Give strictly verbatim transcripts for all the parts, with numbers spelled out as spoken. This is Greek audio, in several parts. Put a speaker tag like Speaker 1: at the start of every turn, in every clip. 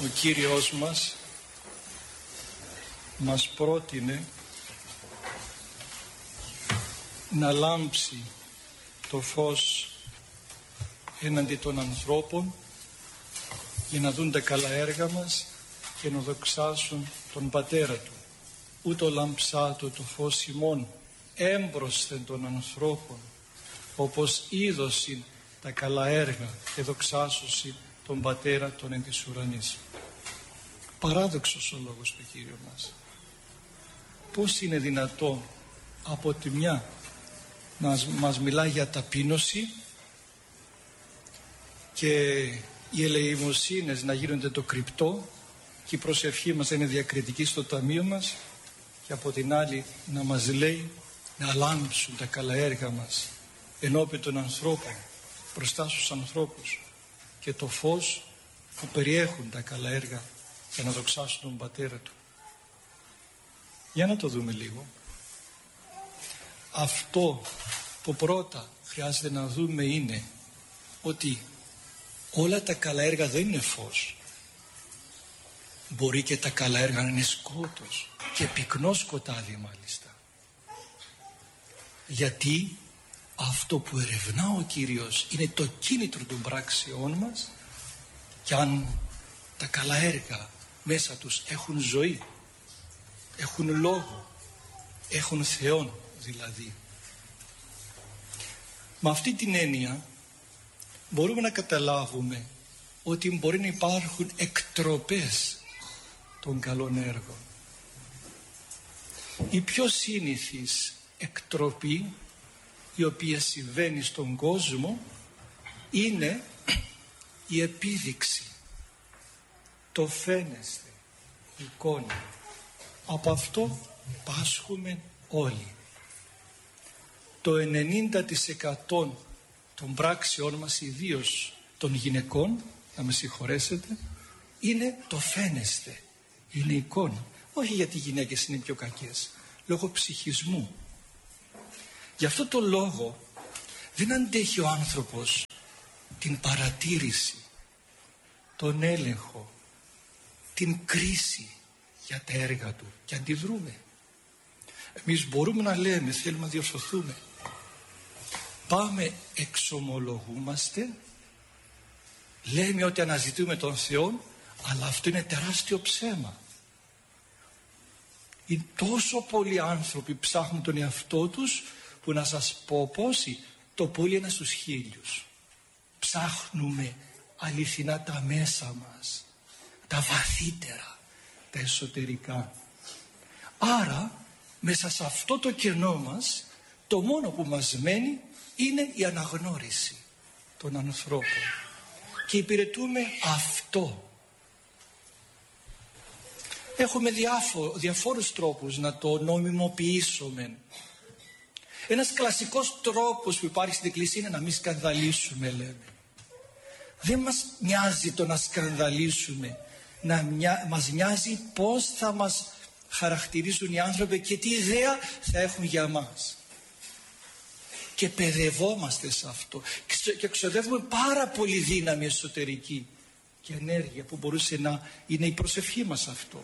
Speaker 1: ο Κύριος μας μας πρότεινε να λάμψει το φως έναντι των ανθρώπων για να δουν τα καλά έργα μας και να δοξάσουν τον Πατέρα του. Ούτω λάμψάτο το φως ημών έμπροσθεν των ανθρώπων, όπως είδωσιν τα καλά έργα και δοξάσωσιν τον Πατέρα των εν της ουρανής. Παράδοξος ο λόγος του Κύριου μας. Πώς είναι δυνατό από τη μια να μας μιλάει για ταπείνωση και οι ελεημοσύνες να γίνονται το κρυπτό και η προσευχή μας είναι διακριτική στο ταμείο μας, και από την άλλη να μας λέει να λάμψουν τα καλά έργα μας ενώπιον των ανθρώπων, μπροστά στους ανθρώπους, και το φως που περιέχουν τα καλά έργα για να δοξάσουν τον Πατέρα του. Για να το δούμε λίγο. Αυτό που πρώτα χρειάζεται να δούμε είναι ότι όλα τα καλά έργα δεν είναι φως. Μπορεί και τα καλά έργα να είναι σκότος, και πυκνό σκοτάδι μάλιστα. Γιατί αυτό που ερευνά ο Κύριος είναι το κίνητρο των πράξεών μας, και αν τα καλά έργα μέσα τους έχουν ζωή, έχουν λόγο, έχουν Θεόν δηλαδή. Με αυτή την έννοια μπορούμε να καταλάβουμε ότι μπορεί να υπάρχουν εκτροπές των καλών έργων. Η πιο σύνηθις εκτροπή η οποία συμβαίνει στον κόσμο είναι η επίδειξη, το φαίνεστε, η εικόνα. Από αυτό πάσχουμε όλοι. Το ενενήντα τοις εκατό των πράξεών μας, ιδίως των γυναικών, να με συγχωρέσετε, είναι το φαίνεστε, είναι η εικόνα. Όχι γιατί οι γυναίκες είναι πιο κακές, λόγω ψυχισμού. Γι' αυτό το λόγο δεν αντέχει ο άνθρωπος την παρατήρηση, τον έλεγχο, την κρίση για τα έργα του, και αντιδρούμε. Εμείς μπορούμε να λέμε, θέλουμε να διορθωθούμε. Πάμε, εξομολογούμαστε, λέμε ότι αναζητούμε τον Θεό, αλλά αυτό είναι τεράστιο ψέμα. Είναι τόσο πολλοί άνθρωποι ψάχνουν τον εαυτό τους, που να σας πω πόσοι, το πολύ ένα στους χίλιους. Ψάχνουμε αληθινά τα μέσα μας, τα βαθύτερα, τα εσωτερικά. Άρα μέσα σε αυτό το κενό μας, το μόνο που μας μένει είναι η αναγνώριση των ανθρώπων, και υπηρετούμε αυτό. Έχουμε διάφο, διαφόρους τρόπους να το νομιμοποιήσουμε. Ένας κλασικός τρόπος που υπάρχει στην Εκκλησία είναι να μην σκανδαλίσουμε, λέμε. Δεν μας νοιάζει το να σκανδαλίσουμε, να μοιά, μας νοιάζει πώς θα μας χαρακτηρίζουν οι άνθρωποι και τι ιδέα θα έχουν για μας. Και παιδευόμαστε σε αυτό και εξοδεύουμε πάρα πολύ δύναμη εσωτερική και ενέργεια που μπορούσε να είναι η προσευχή μας αυτό.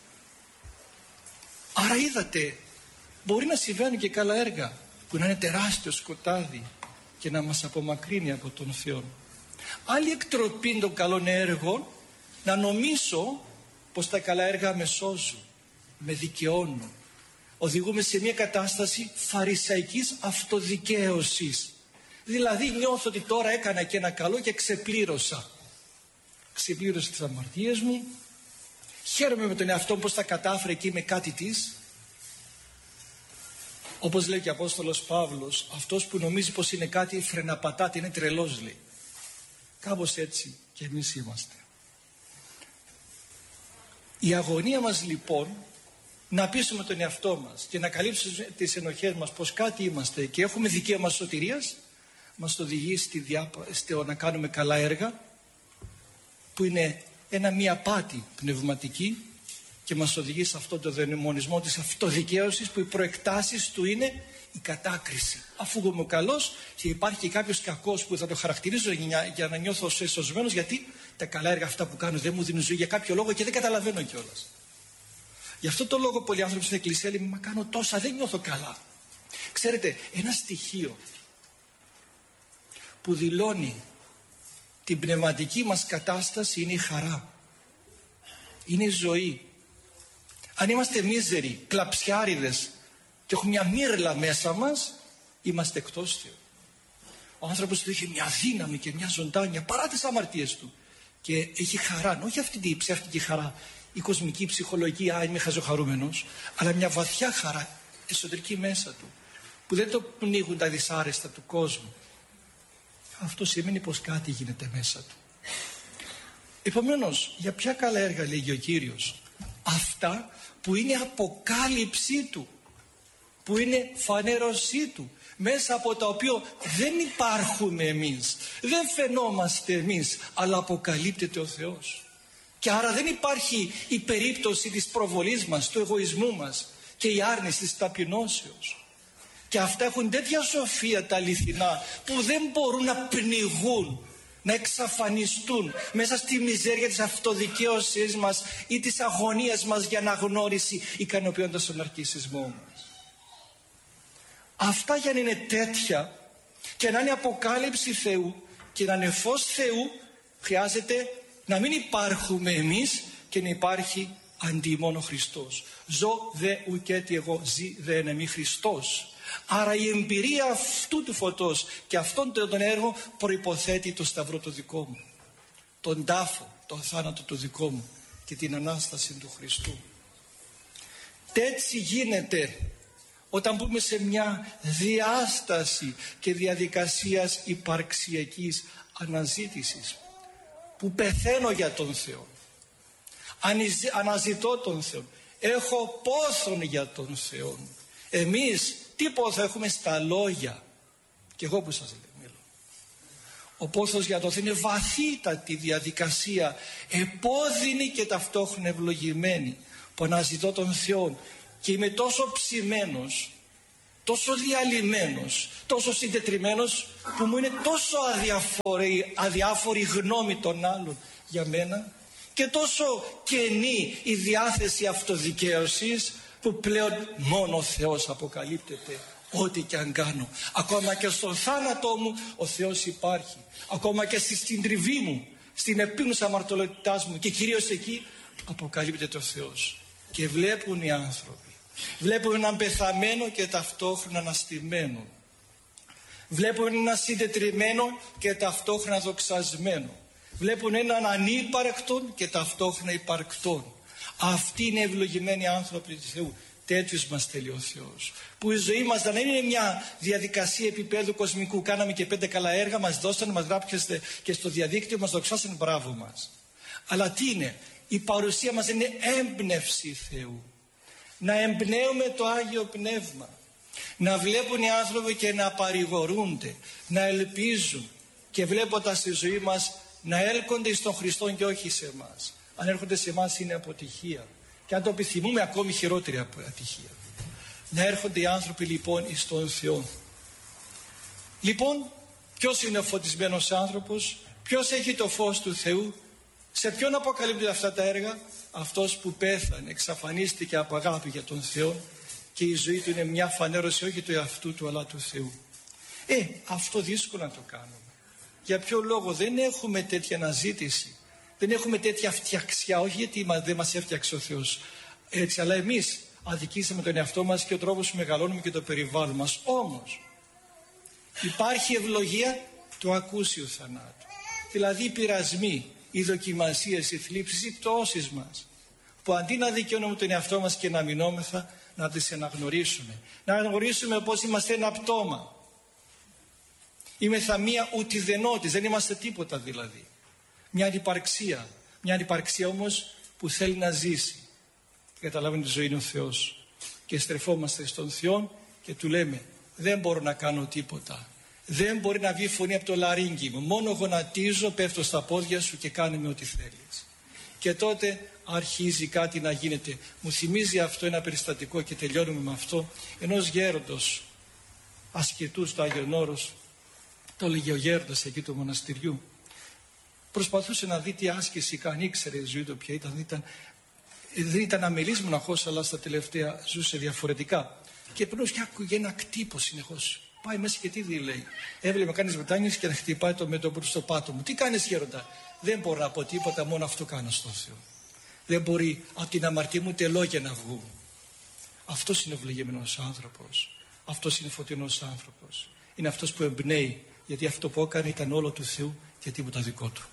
Speaker 1: Άρα είδατε, μπορεί να συμβαίνουν και καλά έργα που να είναι τεράστιο σκοτάδι και να μας απομακρύνει από τον Θεό. Άλλη εκτροπή των καλών έργων, να νομίζω πως τα καλά έργα με σώζουν, με δικαιώνουν. Οδηγούμε σε μια κατάσταση φαρισαϊκής αυτοδικαίωσης. Δηλαδή νιώθω ότι τώρα έκανα και ένα καλό και ξεπλήρωσα. Ξεπλήρωσα τις αμαρτίες μου, χαίρομαι με τον εαυτό μου πως τα κατάφερε και είμαι κάτι της. Όπως λέει και ο Απόστολος Παύλος, αυτός που νομίζει πως είναι κάτι φρεναπατάτη είναι τρελός, λέει. Κάπως έτσι και εμείς είμαστε. Η αγωνία μας λοιπόν να πείσουμε τον εαυτό μας και να καλύψουμε τις ενοχές μας πως κάτι είμαστε και έχουμε δικαίωμα σωτηρίας, μας οδηγεί στη διάπα... στο να κάνουμε καλά έργα, που είναι ένα μία απάτη πνευματική, και μας οδηγεί σε αυτό το δαιμονισμό της αυτοδικαίωσης, που οι προεκτάσεις του είναι η κατάκριση. Αφού εγώ είμαι καλός και υπάρχει και κάποιος κακός που θα το χαρακτηρίζω για, για να νιώθω σωσμένος, γιατί τα καλά έργα αυτά που κάνω δεν μου δίνουν ζωή για κάποιο λόγο και δεν καταλαβαίνω κιόλας. Γι' αυτό το λόγο πολλοί άνθρωποι στην εκκλησία λένε, μα κάνω τόσα, δεν νιώθω καλά. Ξέρετε, ένα στοιχείο που δηλώνει την πνευματική μας κατάσταση είναι η χαρά. Είναι η ζωή. Αν είμαστε μίζεροι, κλαψιάριδες και έχουμε μια μύρλα μέσα μας, είμαστε εκτός Θεού. Ο άνθρωπος του έχει μια δύναμη και μια ζωντάνια παρά τις αμαρτίες του και έχει χαρά, όχι αυτή την ψεύτικη χαρά, η κοσμική ψυχολογική, α, είμαι χαζοχαρούμενος, αλλά μια βαθιά χαρά εσωτερική μέσα του που δεν το πνίγουν τα δυσάρεστα του κόσμου. Αυτό σημαίνει πως κάτι γίνεται μέσα του. Επομένως, για ποια καλά έργα λέγει ο Κύριος? Αυτά που είναι αποκάλυψή του, που είναι φανέρωσή του, μέσα από τα οποία δεν υπάρχουμε εμείς, δεν φαινόμαστε εμείς, αλλά αποκαλύπτεται ο Θεός. Και άρα δεν υπάρχει η περίπτωση της προβολής μας, του εγωισμού μας και η άρνηση της ταπεινώσεως. Και αυτά έχουν τέτοια σοφία τα αληθινά που δεν μπορούν να πνιγούν, να εξαφανιστούν μέσα στη μιζέρια της αυτοδικαίωσης μας ή της αγωνίας μας για αναγνώριση, ικανοποιώντας τον ναρκισσισμό μας. Αυτά για να είναι τέτοια και να είναι αποκάλυψη Θεού και να είναι φως Θεού, χρειάζεται να μην υπάρχουμε εμείς και να υπάρχει αντί μόνο Χριστός. Ζω δε ουκέτι εγώ, ζει δε εν εμεί Χριστός. Άρα η εμπειρία αυτού του φωτός και αυτόν τον έργο προϋποθέτει το σταυρό το δικό μου, τον τάφο, τον θάνατο το δικό μου και την Ανάσταση του Χριστού. Έτσι γίνεται όταν μπούμε σε μια διάσταση και διαδικασίας υπαρξιακής αναζήτησης, που πεθαίνω για τον Θεό, αναζητώ τον Θεό, έχω πόθον για τον Θεό. Εμείς τι πόθο έχουμε? Στα λόγια. Και εγώ που σας μιλώ. Ο πόθος για τον Θεό είναι βαθύτατη διαδικασία, επώδυνη και ταυτόχρονα ευλογημένη, που αναζητώ τον Θεό και είμαι τόσο ψημένος, τόσο διαλυμένος, τόσο συντετριμμένος, που μου είναι τόσο αδιάφορη, αδιάφορη γνώμη των άλλων για μένα και τόσο κενή η διάθεση αυτοδικαίωσης, που πλέον μόνο ο Θεός αποκαλύπτεται ό,τι και αν κάνω. Ακόμα και στον θάνατό μου ο Θεός υπάρχει. Ακόμα και στην τριβή μου, στην επίγνωση αμαρτωλότητάς μου και κυρίως εκεί αποκαλύπτεται ο Θεός. Και βλέπουν οι άνθρωποι, βλέπουν έναν πεθαμένο και ταυτόχρονα αναστημένο. Βλέπουν έναν συντετριμμένο και ταυτόχρονα δοξασμένο. Βλέπουν έναν ανύπαρκτον και ταυτόχρονα υπαρκτόν. Αυτοί είναι ευλογημένοι άνθρωποι του Θεού. Τέτοιους μας θέλει ο Θεός. Που η ζωή μας δεν είναι μια διαδικασία επίπεδου κοσμικού. Κάναμε και πέντε καλά έργα, μας δώσανε, μας γράψατε και στο διαδίκτυο, μας δοξάσανε, μπράβο μας. Αλλά τι είναι? Η παρουσία μας είναι έμπνευση Θεού. Να εμπνέουμε το Άγιο Πνεύμα. Να βλέπουν οι άνθρωποι και να παρηγορούνται, να ελπίζουν και βλέποντας τη ζωή μας να έλκονται στον Χριστό και όχι σε εμάς. Αν έρχονται σε εμάς είναι αποτυχία. Και αν το επιθυμούμε, ακόμη χειρότερη από ατυχία. Να έρχονται οι άνθρωποι λοιπόν εις τον Θεό. Λοιπόν, ποιος είναι ο φωτισμένος άνθρωπος? Ποιος έχει το φως του Θεού? Σε ποιον αποκαλύπτουν αυτά τα έργα? Αυτός που πέθανε, εξαφανίστηκε από αγάπη για τον Θεό και η ζωή του είναι μια φανέρωση όχι του εαυτού του αλλά του Θεού. Ε, αυτό δύσκολο να το κάνουμε. Για ποιο λόγο? Δεν έχουμε τέτοια αναζήτηση. Δεν έχουμε τέτοια φτιαξιά, όχι γιατί δεν μας έφτιαξε ο Θεός έτσι, αλλά εμείς αδικήσαμε τον εαυτό μας και ο τρόπος που μεγαλώνουμε και το περιβάλλον μας. Όμως υπάρχει ευλογία του ακούσιου θανάτου. Δηλαδή οι πειρασμοί, οι δοκιμασίες, οι θλίψεις, οι πτώσεις μας, που αντί να δικαιώνουμε τον εαυτό μας και να μεινόμεθα, να τις αναγνωρίσουμε. Να αναγνωρίσουμε πως είμαστε ένα πτώμα. Είμεθα μία ουτιδενότης, δεν είμαστε τίποτα δηλαδή. Μια ανυπαρξία. Μια ανυπαρξία όμως που θέλει να ζήσει. Καταλάβουμε τη ζωή είναι ο Θεός. Και στρεφόμαστε στον Θεό και του λέμε, δεν μπορώ να κάνω τίποτα. Δεν μπορεί να βγει φωνή από το λαρύγγι μου. Μόνο γονατίζω, πέφτω στα πόδια σου και κάνε με ό,τι θέλεις. Και τότε αρχίζει κάτι να γίνεται. Μου θυμίζει αυτό ένα περιστατικό και τελειώνουμε με αυτό. Ενός γέροντος ασκητούς στο Άγιον Όρος, το έλεγε ο γέροντας εκεί του μοναστηριού. Προσπαθούσε να δει τι άσκηση κάνει, ήξερε η ζωή του ποια ήταν, ήταν δεν ήταν αμελής μοναχός, αλλά στα τελευταία ζούσε διαφορετικά. Και πλέον και άκουγε ένα κτύπο συνεχώς. Πάει μέσα και τι δει, λέει. Έβλεπε κάνεις μετάνοιες και να χτυπάει το μέτωπο στο πάτο μου. Τι κάνεις, γέροντα? Δεν μπορώ να πω τίποτα, μόνο αυτό κάνω στο Θεό. Δεν μπορεί από την αμαρτία μου ούτε λόγια να βγουν. Αυτός είναι ο ευλογημένος άνθρωπος. Αυτός είναι φωτεινός άνθρωπος. Είναι αυτός που εμπνέει, γιατί αυτό που έκανε ήταν όλο του Θεού και τίποτα δικό του.